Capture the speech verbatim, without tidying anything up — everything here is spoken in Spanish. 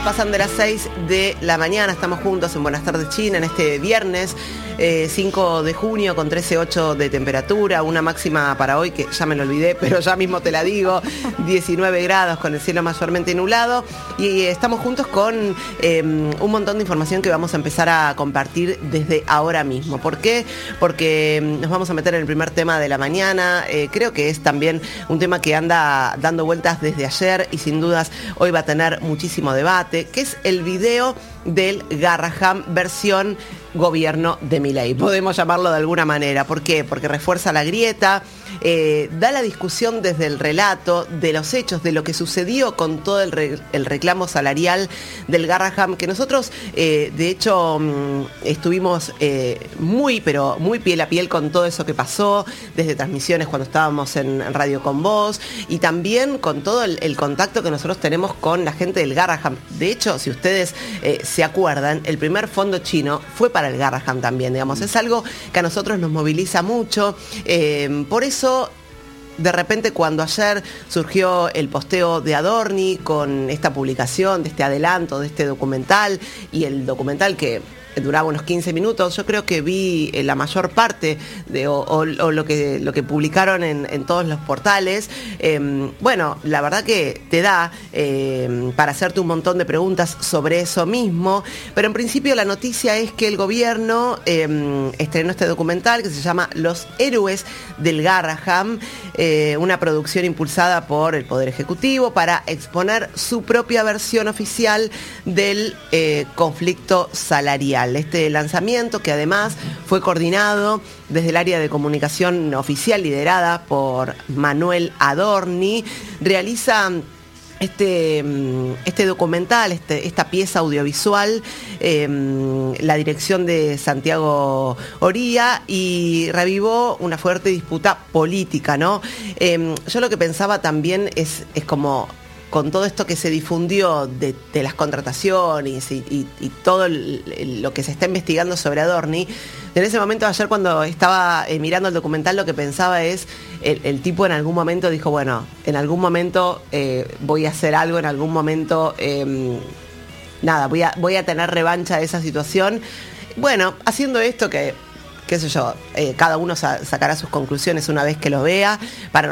pasan de las seis de la mañana, estamos juntos en Buenas Tardes China en este viernes eh, cinco de junio con trece coma ocho de temperatura, una máxima para hoy que ya me lo olvidé, pero ya mismo te la digo, diecinueve grados con el cielo mayormente nublado, y estamos juntos con eh, un montón de información que vamos a empezar a compartir desde ahora mismo. ¿Por qué? Porque nos vamos a meter en el primer tema de la mañana, eh, creo que es también un tema que anda dando vueltas desde ayer y sin dudas hoy va a tener muchísimo debate, que es el video del Garrahan versión gobierno de Milei. Podemos llamarlo de alguna manera. ¿Por qué? Porque refuerza la grieta, eh, da la discusión desde el relato, de los hechos, de lo que sucedió con todo el, re, el reclamo salarial del Garrahan, que nosotros, eh, de hecho, mmm, estuvimos eh, muy, pero muy piel a piel con todo eso que pasó, desde transmisiones cuando estábamos en Radio Con Vos, y también con todo el, el contacto que nosotros tenemos con la gente del Garrahan. De hecho, si ustedes eh, se acuerdan, el primer fondo chino fue para el Garrahan también, digamos, es algo que a nosotros nos moviliza mucho, eh, por eso de repente cuando ayer surgió el posteo de Adorni con esta publicación, de este adelanto, de este documental, y el documental que duraba unos quince minutos, yo creo que vi la mayor parte de, o, o, o lo que lo que publicaron en, en todos los portales. Eh, bueno, la verdad que te da eh, para hacerte un montón de preguntas sobre eso mismo, pero en principio la noticia es que el gobierno eh, estrenó este documental que se llama Los Héroes del Garrahan, eh, una producción impulsada por el Poder Ejecutivo para exponer su propia versión oficial del eh, conflicto salarial. Este lanzamiento, que además fue coordinado desde el área de comunicación oficial liderada por Manuel Adorni, realiza Este, este documental, este, esta pieza audiovisual, eh, la dirección de Santiago Oría, y revivó una fuerte disputa política, ¿no? Eh, yo lo que pensaba también es, es como, con todo esto que se difundió de, de las contrataciones y, y, y todo el, el, lo que se está investigando sobre Adorni, en ese momento ayer cuando estaba eh, mirando el documental, lo que pensaba es, el, el tipo en algún momento dijo, bueno, en algún momento eh, voy a hacer algo, en algún momento, eh, nada, voy a, voy a tener revancha de esa situación. Bueno, haciendo esto que, qué sé yo, eh, cada uno sa- sacará sus conclusiones una vez que lo vea. Para